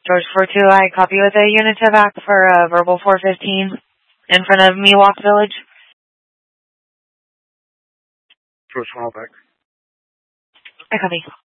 George 42, I copy with a unit to back for verbal 415 in front of Miwok Village. George 1 back. I copy.